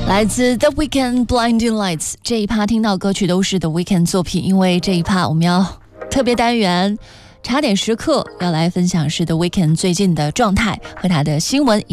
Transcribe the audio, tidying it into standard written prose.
来自 The Weeknd Blinding Lights 这一趴听到歌曲都是 The Weeknd 作品，因为这一趴我们要特别单元茶点时刻要来分享是 The Weeknd 最近的状态和他的新闻。